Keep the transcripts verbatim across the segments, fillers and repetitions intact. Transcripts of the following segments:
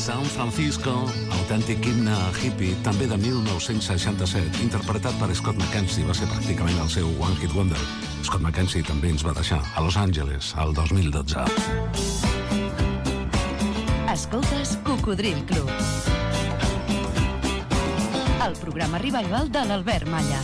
San Francisco, autèntic himne hippie, també de mil nou-cents seixanta-set, interpretat per Scott McKenzie, va ser pràcticament el seu One Hit Wonder. Scott McKenzie també ens va deixar a Los Angeles el dos mil dotze. Escoltes Cocodril Club, el programa revival de l'Albert Malla.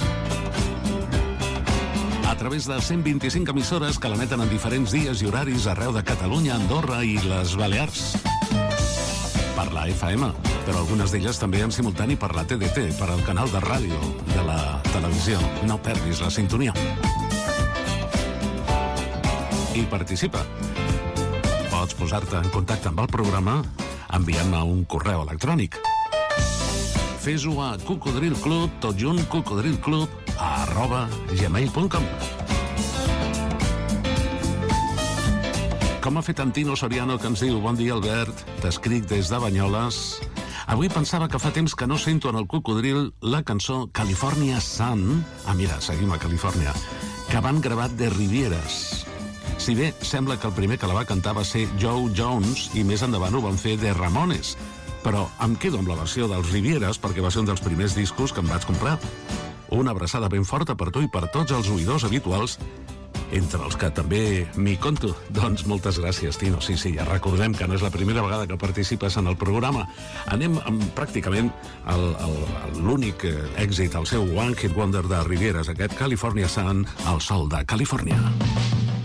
A través de cent vint-i-cinc emissores que l'emeten en diferents dies i horaris arreu de Catalunya, Andorra i les Balears. Per la F M, però algunes d'elles també en simultani per la T D T, per al canal de ràdio de la televisió. No perdis la sintonia. I participa. Pots posar-te en contacte amb el programa enviant-me un correu electrònic. Fes-ho a cocodrilclub, tot junt, cocodrilclub, arroba gmail punt com. Com ha fet Antino Soriano, que ens diu: bon dia, Albert, t'escric des de Banyoles. Avui pensava que fa temps que no sento en el Cocodril la cançó California Sun, ah mira, seguim a Califòrnia, que van gravar de Rivieres. Si bé sembla que el primer que la va cantar va ser Joe Jones i més endavant ho van fer de Ramones, però em quedo amb la versió dels Rivieres perquè va ser un dels primers discos que em vaig comprar. Una abraçada ben forta per tu i per tots els oïdors habituals, entre els que també m'hi conto. Doncs moltes gràcies, Tino. Sí, sí, ja recordem que no és la primera vegada que participes en el programa. Anem amb pràcticament el, el, l'únic èxit, el seu One Hit Wonder de Rivieres, aquest California Sun, el sol de Califòrnia.